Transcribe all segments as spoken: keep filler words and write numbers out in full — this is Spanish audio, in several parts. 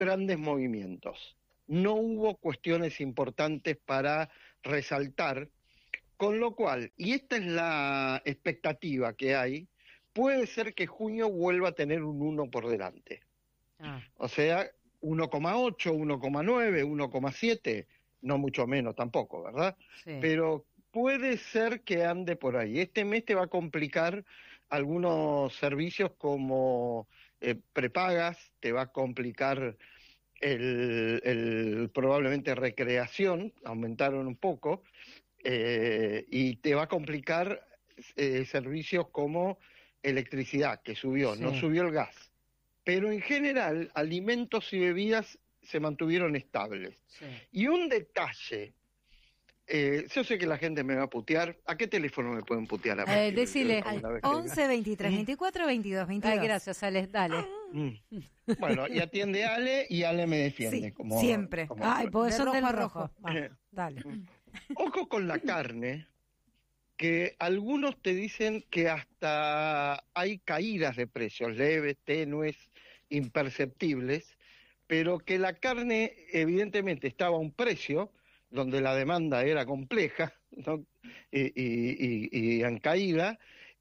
grandes movimientos, no hubo cuestiones importantes para resaltar, con lo cual, y esta es la expectativa que hay, puede ser que junio vuelva a tener un uno por delante. Ah. O sea, uno coma ocho, uno coma nueve, uno coma siete, no mucho menos tampoco, ¿verdad? Sí. Pero puede ser que ande por ahí. Este mes te va a complicar algunos servicios como eh, prepagas, te va a complicar el, el probablemente recreación, aumentaron un poco, eh, y te va a complicar eh, servicios como electricidad, que subió, sí. No subió el gas. Pero en general, alimentos y bebidas se mantuvieron estables. Sí. Y un detalle, eh, yo sé que la gente me va a putear. ¿A qué teléfono me pueden putear? A eh, decile, once, veintitrés, veinticuatro, veintidós, veintidós. Ay, gracias, Ale, dale. Mm. Bueno, y atiende Ale, y Ale me defiende. Sí, como, siempre. Como Ay, pues son del rojo. rojo. Va, eh, dale. Ojo con la carne, que algunos te dicen que hasta hay caídas de precios, leves, tenues, imperceptibles, pero que la carne evidentemente estaba a un precio donde la demanda era compleja, ¿no? y, y, y, y en caída,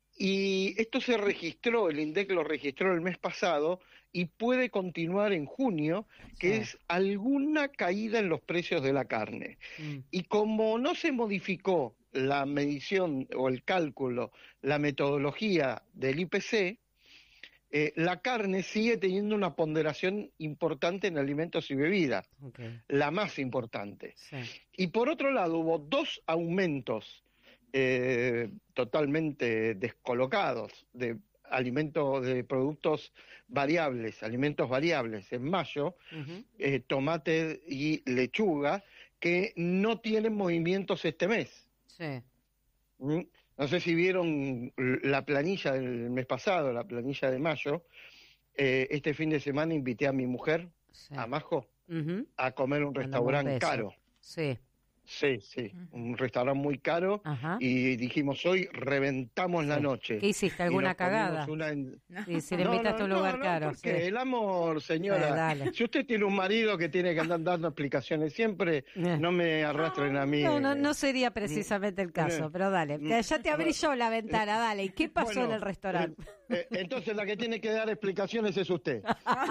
y esto se registró, el INDEC lo registró el mes pasado, y puede continuar en junio, que sí. Es alguna caída en los precios de la carne. Mm. Y como no se modificó la medición o el cálculo, la metodología del I P C, eh, la carne sigue teniendo una ponderación importante en alimentos y bebidas, okay. La más importante. Sí. Y por otro lado hubo dos aumentos eh, totalmente descolocados de alimentos, de productos variables, alimentos variables en mayo, uh-huh. eh, tomate y lechuga, que no tienen movimientos este mes. Sí. ¿Mm? No sé si vieron la planilla del mes pasado, la planilla de mayo. Eh, este fin de semana invité a mi mujer, sí. a Majo, uh-huh. a comer un restaurante caro. Sí. Sí, sí, uh-huh. Un restaurante muy caro. Ajá. Y dijimos, hoy reventamos sí. la noche. ¿Qué hiciste? ¿Alguna cagada? Una... No. Y si le invitaste no, no, a un lugar no, caro. No, porque sí. El amor, señora. Sí, si usted tiene un marido que tiene que andar dando explicaciones siempre, eh. no me arrastren a mí. No, no, no sería precisamente el caso, eh. pero dale. Ya te abrí yo la ventana, dale. ¿Y qué pasó bueno, en el restaurante? Eh, eh, entonces la que tiene que dar explicaciones es usted.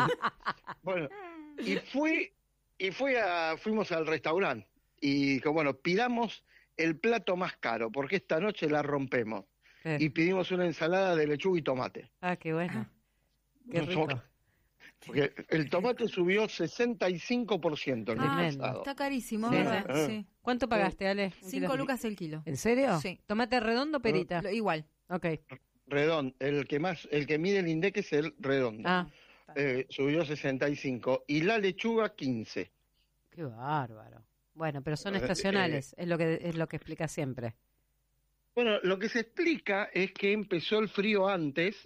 Bueno, y fui, y fui a, fuimos al restaurante. Y dijo, bueno, pidamos el plato más caro, porque esta noche la rompemos. Eh. Y pedimos una ensalada de lechuga y tomate. Ah, qué bueno. Qué rico. Porque el tomate subió sesenta y cinco por ciento el mes ah, pasado. Está carísimo, sí. ¿verdad? Ah. Sí. ¿Cuánto pagaste, Ale? Cinco lucas el kilo. ¿En serio? Sí. ¿Tomate redondo o perita? Lo, igual. Ok. Redondo. El que más, el que mide el INDEC es el redondo. Ah. Eh, subió sesenta y cinco. Y la lechuga, quince. Qué bárbaro. Bueno, pero son estacionales, eh, es lo que es lo que explica siempre. Bueno, lo que se explica es que empezó el frío antes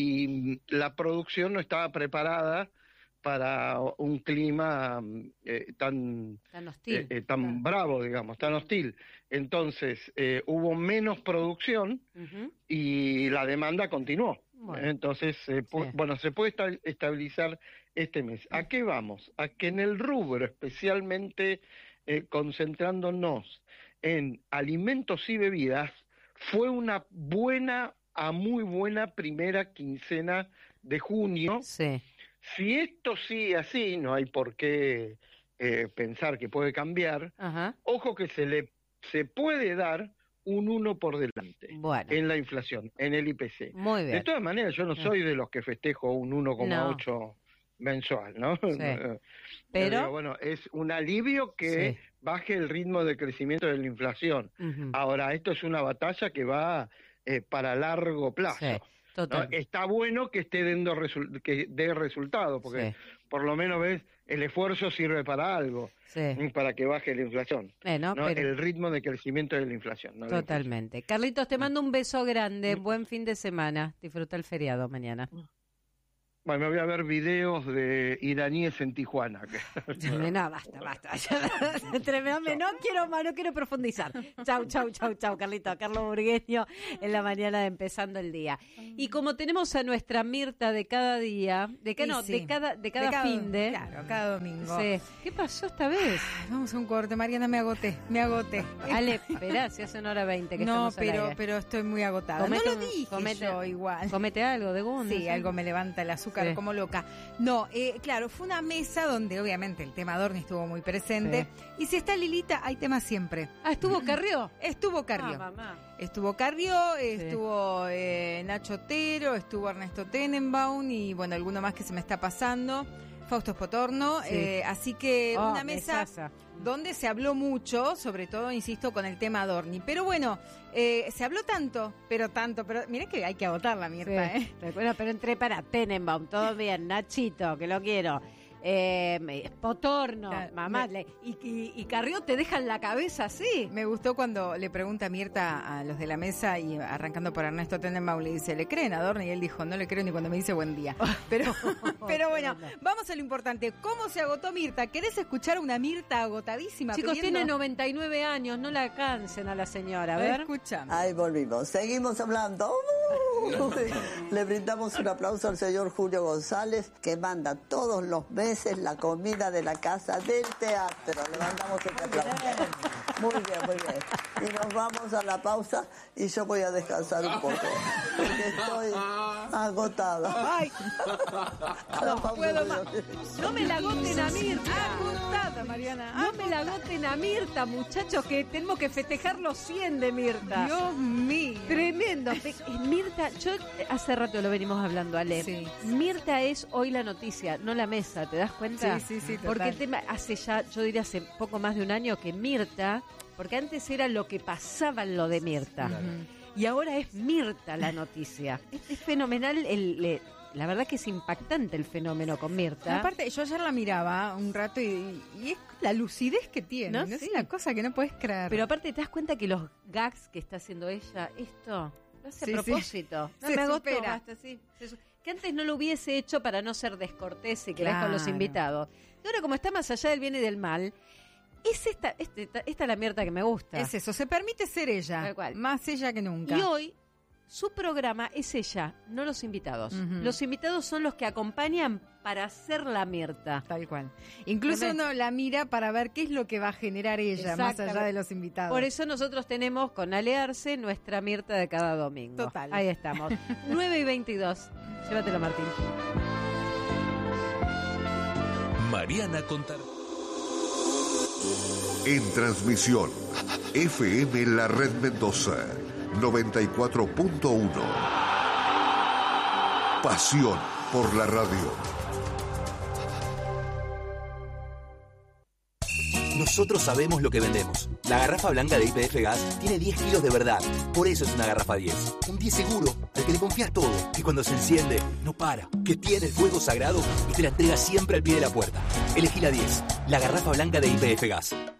y la producción no estaba preparada para un clima eh, tan tan hostil, eh, eh, tan claro. bravo, digamos, tan hostil. Entonces eh, hubo menos producción uh-huh. y la demanda continuó. Bueno. Entonces, eh, sí. pu- bueno, se puede esta- estabilizar este mes. ¿A qué vamos? A que en el rubro, especialmente eh, concentrándonos en alimentos y bebidas, fue una buena a muy buena primera quincena de junio. Sí. Si esto sigue así, no hay por qué eh, pensar que puede cambiar. Ajá. Ojo que se le se puede dar un uno por delante bueno. en la inflación, en el I P C. Muy bien. De todas maneras, yo no soy de los que festejo un uno coma ocho no. mensual, ¿no? Sí. Pero, digo, bueno, es un alivio que sí. baje el ritmo de crecimiento de la inflación. Uh-huh. Ahora, esto es una batalla que va eh, para largo plazo. Sí. ¿No? Está bueno que esté dando resu- que dé resultado, porque sí. por lo menos ves el esfuerzo sirve para algo, sí. para que baje la inflación, bueno, ¿no? Pero... el ritmo de crecimiento de la inflación. ¿no? Totalmente. Inflación. Carlitos, te mando un beso grande, buen fin de semana, disfruta el feriado mañana. Bueno, me voy a ver videos de iraníes en Tijuana. No, basta, basta. Tremendo, no quiero más, no quiero profundizar. Chau, chau, chau, chau, Carlito. Carlos Burgueño en la mañana de Empezando el Día. Y como tenemos a nuestra Mirta de cada día, de cada, no, sí. de cada, de cada, de cada fin de... Claro, cada domingo. Sí. ¿Qué pasó esta vez? Ay, vamos a un corte, Mariana, me agoté, me agoté. Ale, esperá, si hace una hora veinte que no, estamos pero, al aire. pero estoy muy agotada. Comete, no lo dije comete, yo igual. Comete algo de Gunde. Sí, ¿sí? Algo me levanta el azúcar sí. como loca. No, eh, claro, fue una mesa donde obviamente el tema Adorni estuvo muy presente. Sí. Y si está Lilita, hay tema siempre. Ah, ¿estuvo Carrió? Estuvo Carrió. Ah, mamá. Estuvo Carrió, estuvo sí. eh, Nacho Otero, estuvo Ernesto Tenenbaum y bueno, alguno más que se me está pasando. Fausto Spotorno, sí. eh, así que oh, una mesa mesaza. Donde se habló mucho, sobre todo, insisto, con el tema Adorni. Pero bueno, eh, se habló tanto, pero tanto, pero mirá que hay que agotarla, Mirta, sí. ¿eh? Bueno, pero entré para Tenenbaum, todo bien, Nachito, que lo quiero. Eh, Spotorno, claro, mamá, me, y, y, y Carrió te dejan la cabeza así. Me gustó cuando le pregunta a Mirta a los de la mesa y arrancando por Ernesto Tenenbaum le dice, ¿le creen a Adorni? Y él dijo, no le creo ni cuando me dice buen día. Pero, pero bueno, vamos a lo importante. ¿Cómo se agotó Mirta? ¿Querés escuchar una Mirta agotadísima? Chicos, pidiendo... tiene noventa y nueve años, no la cansen a la señora, a ver. Escuchame. Ahí volvimos, seguimos hablando. Le brindamos un aplauso al señor Julio González, que manda todos los meses la comida de la casa del teatro. Le mandamos este aplauso. Muy bien, muy bien. Y nos vamos a la pausa y yo voy a descansar un poco, porque estoy agotada. Ay, no puedo más. No me la agoten a Mirta. Agotada, Mariana. No me la agoten a Mirta, muchachos, que tenemos que festejar los cien de Mirta. Dios mío. Tremendo. Mirta, yo hace rato lo venimos hablando, Ale. Sí. Mirta es hoy la noticia, no la mesa, ¿te das cuenta? Sí, sí, sí, total. Porque el tema hace ya, yo diría hace poco más de un año que Mirta, porque antes era lo que pasaba en lo de Mirta. Claro. Y ahora es Mirta la noticia. Es, es fenomenal el... el La verdad que es impactante el fenómeno con Mirta. Aparte, yo ayer la miraba un rato y, y es la lucidez que tiene. ¿No? ¿No? Sí. Es una cosa que no puedes creer. Pero aparte, ¿te das cuenta que los gags que está haciendo ella, esto lo hace sí, a propósito? Sí. No se me agotó. Basta, sí. Se, que antes no lo hubiese hecho para no ser descortés y quedar claro. con los invitados. Y ahora, como está más allá del bien y del mal, es esta, este, esta es la Mirta que me gusta. Es eso, se permite ser ella. Tal cual. Más ella que nunca. Y hoy... su programa es ella, no los invitados. Uh-huh. Los invitados son los que acompañan para hacer la Mirta. Tal cual. Incluso uno la mira para ver qué es lo que va a generar ella, más allá de los invitados. Por eso nosotros tenemos con Ale Arce nuestra Mirta de cada domingo. Total. Ahí estamos. nueve y veintidós. Llévatelo, Martín. Mariana Contar. En transmisión, F M La Red Mendoza. noventa y cuatro punto uno. Pasión por la radio. Nosotros sabemos lo que vendemos. La garrafa blanca de Y P F Gas tiene diez kilos de verdad. Por eso es una garrafa diez. Un diez seguro, al que le confías todo. Que cuando se enciende, no para. Que tiene el fuego sagrado y te la entrega siempre al pie de la puerta. Elegí la diez. La garrafa blanca de Y P F Gas.